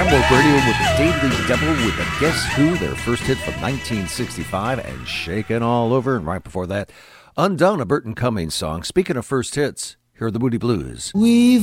Jamwork Radio with the Daily Double with the Guess Who, their first hit from 1965, and Shakin' All Over. And right before that, Undone, a Burton Cummings song. Speaking of first hits, here are the Moody Blues. We've